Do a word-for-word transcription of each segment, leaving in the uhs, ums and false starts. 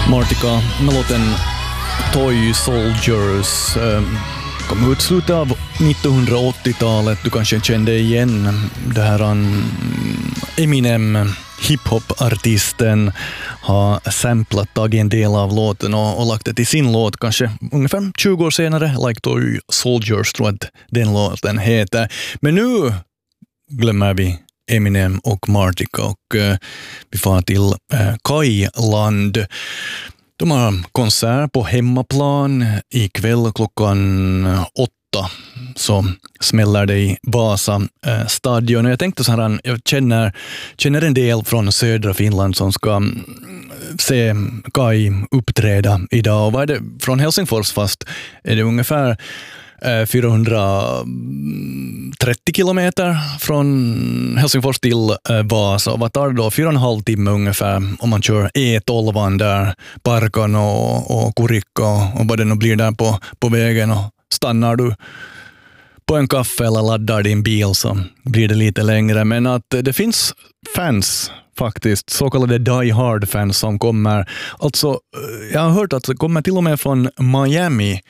Martika med låten Toy Soldiers kom ut slutet av nittonhundraåttiotalet. Du kanske kände igen det här Eminem, hiphop-artisten, har samplat tagit en del av låten och, och lagt det till sin låt kanske ungefär tjugo år senare. Like Toy Soldiers tror jag att den låten heter. Men nu glömmer vi Eminem och Martika och uh, vi får till uh, Kailand. De har konsert på hemmaplan ikväll klockan åtta. Så smäller det i Vasa äh, stadion. Och jag tänkte så här, jag känner, känner en del från södra Finland som ska se Kai uppträda idag. Och vad är det från Helsingfors fast? Är det ungefär äh, fyrahundratrettio kilometer från Helsingfors till äh, Vasa. Och vad tar det då? Fyra och en halv timme ungefär om man kör E tolv där, Parkan och, och Kurikka och, och vad det nu blir där på, på vägen. Och stannar du på en kaffe eller laddar din bil så blir det lite längre. Men att det finns fans faktiskt, så kallade Die Hard-fans som kommer. Alltså, jag har hört att det kommer till och med från Miami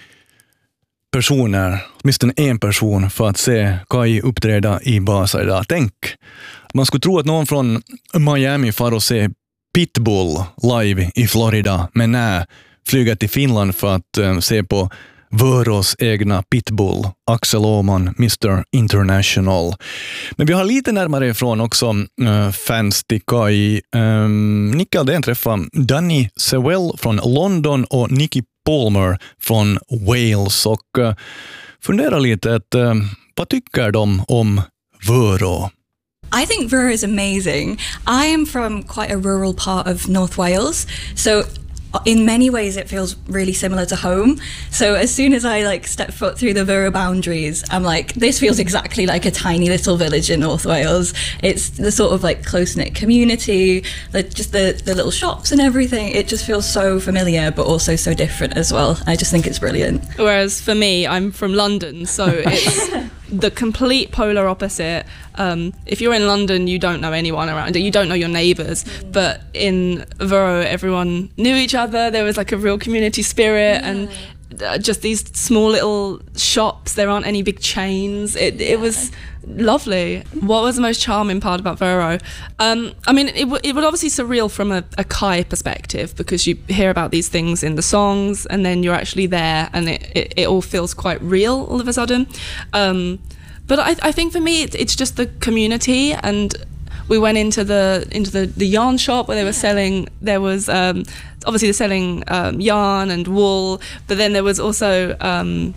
personer, åtminstone en person för att se Kai uppträda i Vasa idag. Tänk, man skulle tro att någon från Miami får att se Pitbull live i Florida, men nej, flyger till Finland för att uh, se på Vörås egna Pitbull, Axel Åman, mister International. Men vi har lite närmare ifrån också äh, fans till Kai. Ähm, Nicke Aldén träffade Danny Sewell från London och Nicky Palmer från Wales och äh, funderar lite att äh, vad tycker de om Vörå? I think Vörå is amazing. I am from quite a rural part of North Wales, so in many ways it feels really similar to home. So as soon as I like step foot through the Vörå boundaries, I'm like, this feels exactly like a tiny little village in North Wales. It's the sort of like close-knit community, like just the, the little shops and everything. It just feels so familiar but also so different as well. I just think it's brilliant. Whereas for me, I'm from London, so it's the complete polar opposite. Um, if you're in London, you don't know anyone around you, you don't know your neighbours, mm. but in Vörå, everyone knew each other. There was like a real community spirit, yeah. and uh, just these small little shops. There aren't any big chains. It, it was lovely. What was the most charming part about Vörå? Um, I mean, it, w- it was obviously surreal from a, a Kai perspective, because you hear about these things in the songs and then you're actually there and it, it, it all feels quite real all of a sudden. Um, but I, I think for me, it, it's just the community. And we went into the into the, the yarn shop where they were selling, there was um, obviously they're selling um, yarn and wool, but then there was also um,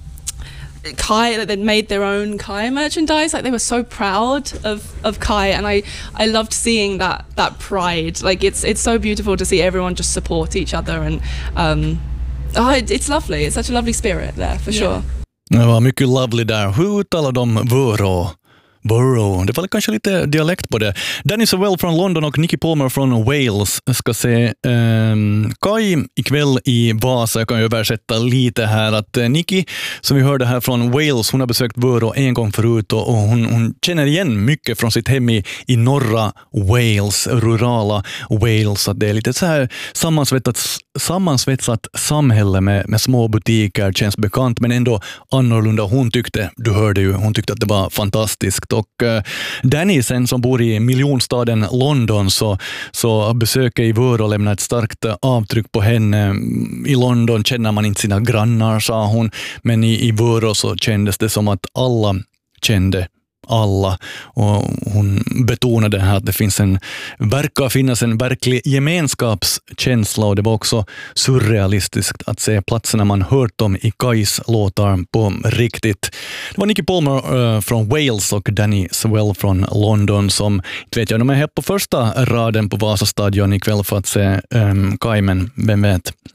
Kai, that they'd made their own Kai merchandise. Like they were so proud of, of Kai, and I, I loved seeing that that pride. Like it's it's so beautiful to see everyone just support each other, and um, oh, it, it's lovely. It's such a lovely spirit there for sure. Det var mycket lovely där. Hur uttalar de Vörå? Vörå. Det var kanske lite dialekt på det. Danny Sewell från London och Nicky Palmer från Wales ska se um, Kai ikväll i Vasa. Jag kan ju översätta lite här att uh, Nicky, som vi hörde här från Wales, hon har besökt Vörå en gång förut och, och hon, hon känner igen mycket från sitt hem i, i norra Wales, rurala Wales. Att det är lite så här sammansvetsat, sammansvetsat samhälle med, med små butiker, känns bekant men ändå annorlunda. Hon tyckte, du hörde ju, hon tyckte att det var fantastiskt. Och uh, Danny sen som bor i miljonstaden London så, så besöker i Vörå lämnar ett starkt avtryck på henne. I London känner man inte sina grannar, sa hon, men i, i Vörå så kändes det som att alla kände alla, och hon betonade här att det finns en, verkar finnas en verklig gemenskapskänsla, och det var också surrealistiskt att se platserna man hört om i Kais låtar på riktigt. Det var Nicky Palmer uh, från Wales och Danny Sewell från London som, inte vet jag, de är här på första raden på Vasa stadion ikväll för att se um, Kai, men vem vet.